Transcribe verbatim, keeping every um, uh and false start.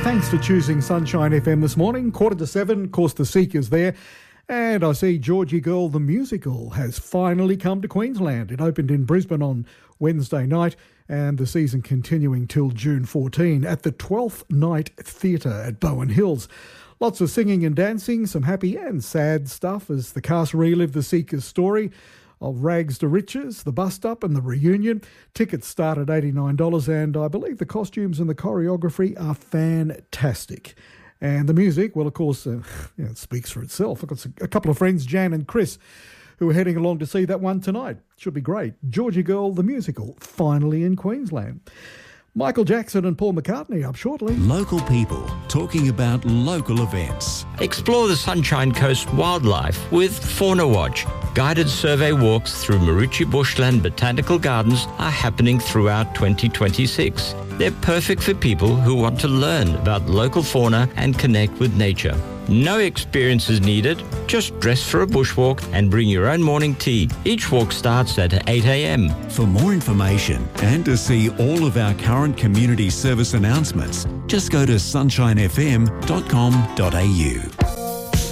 Thanks for choosing Sunshine F M this morning. Quarter to seven, of course, the Seekers there. And I see Georgie Girl, the musical, has finally come to Queensland. It opened in Brisbane on Wednesday night and the season continuing till June fourteenth at the twelfth Night Theatre at Bowen Hills. Lots of singing and dancing, some happy and sad stuff as the cast relive the Seekers' story of rags to riches, the bust-up and the reunion. Tickets start at eighty-nine dollars and I believe the costumes and the choreography are fantastic. And the music, well, of course, uh, you know, it speaks for itself. I've got a couple of friends, Jan and Chris, who are heading along to see that one tonight. Should be great. Georgie Girl, the musical, finally in Queensland. Michael Jackson and Paul McCartney up shortly. Local people talking about local events. Explore the Sunshine Coast wildlife with Fauna Watch. Guided survey walks through Maroochy Bushland Botanical Gardens are happening throughout twenty twenty-six. They're perfect for people who want to learn about local fauna and connect with nature. No experience is needed. Just dress for a bushwalk and bring your own morning tea. Each walk starts at eight a.m. For more information and to see all of our current community service announcements, just go to sunshine f m dot com dot a u.